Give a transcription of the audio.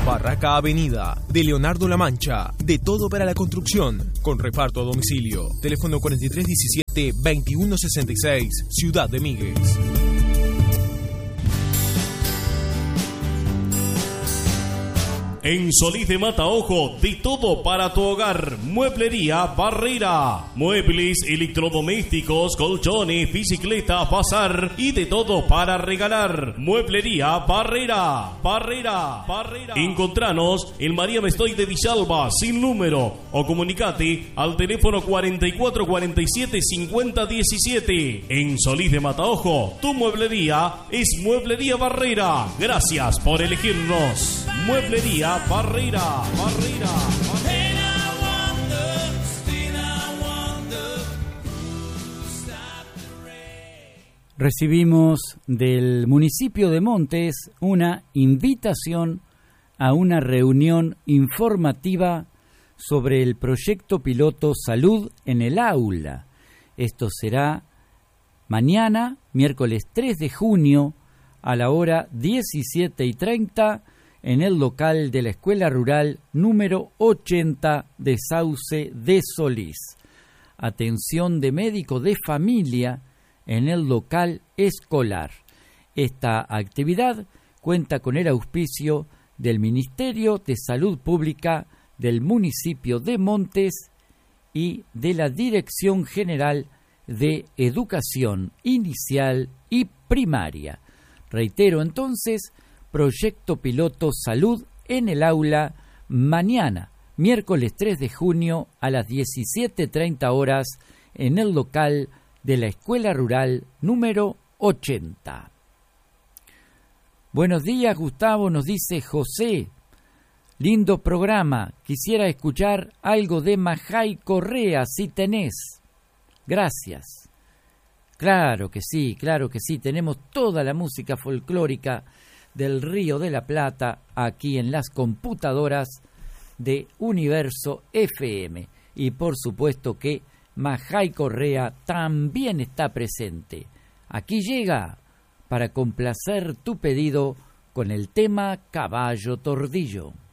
Barraca Avenida, de Leonardo La Mancha, de todo para la construcción, con reparto a domicilio. Teléfono 4317-2166, Ciudad de Míguez. En Solís de Mataojo, de todo para tu hogar. Mueblería Barrera. Muebles, electrodomésticos, colchones, bicicletas, bazar y de todo para regalar. Mueblería Barrera. Barrera. Encontranos en María Mestoy de Villalba, sin número. O comunicate al teléfono 4447-5017. En Solís de Mataojo, tu mueblería es Mueblería Barrera. Gracias por elegirnos. Mueblería Barrera. Recibimos del municipio de Montes una invitación a una reunión informativa sobre el proyecto piloto Salud en el Aula. Esto será mañana, miércoles 3 de junio, a la hora 17:30, en el local de la Escuela Rural número 80 de Sauce de Solís. Atención de médico de familia en el local escolar. Esta actividad cuenta con el auspicio del Ministerio de Salud Pública del municipio de Montes y de la Dirección General de Educación Inicial y Primaria. Reitero entonces, proyecto piloto Salud en el Aula, mañana, miércoles 3 de junio a las 17:30 horas, en el local de la Escuela Rural número 80. Buenos días, Gustavo, nos dice José. Lindo programa, quisiera escuchar algo de Majay Correa, si tenés. Gracias. Claro que sí, tenemos toda la música folclórica del Río de la Plata aquí en las computadoras de Universo FM. Y por supuesto que Majay Correa también está presente. Aquí llega para complacer tu pedido con el tema Caballo Tordillo.